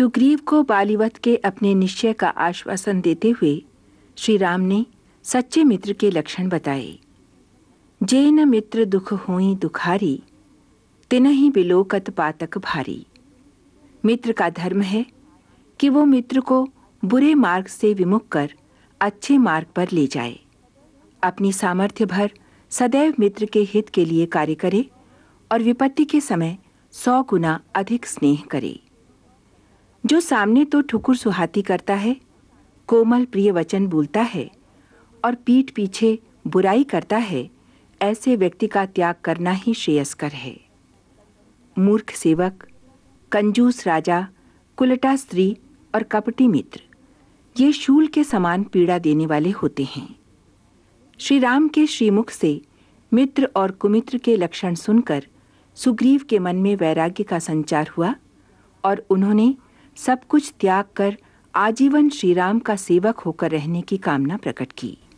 सुग्रीव को बालीवध के अपने निश्चय का आश्वासन देते हुए श्री राम ने सच्चे मित्र के लक्षण बताए। जे न मित्र दुख होई दुखारी, तिनहि बिलोकत पातक भारी। मित्र का धर्म है कि वो मित्र को बुरे मार्ग से विमुख कर अच्छे मार्ग पर ले जाए, अपनी सामर्थ्य भर सदैव मित्र के हित के लिए कार्य करे और विपत्ति के समय 100 गुना अधिक स्नेह करे। जो सामने तो ठुकुर सुहाती करता है, कोमल प्रिय वचन बोलता है और पीठ पीछे बुराई करता है, ऐसे व्यक्ति का त्याग करना ही श्रेयस्कर है। मूर्ख सेवक, कंजूस राजा, कुलटा स्त्री और कपटी मित्र ये शूल के समान पीड़ा देने वाले होते हैं। श्री राम के श्रीमुख से मित्र और कुमित्र के लक्षण सुनकर सुग्रीव के मन में वैराग्य का संचार हुआ और उन्होंने सब कुछ त्याग कर आजीवन श्री राम का सेवक होकर रहने की कामना प्रकट की।